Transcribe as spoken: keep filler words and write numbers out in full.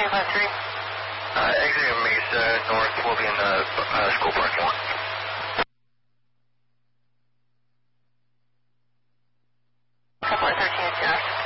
two five three. Uh, exiting Mesa North, will be in the uh, school parking lot. Couple of thirteen, Josh.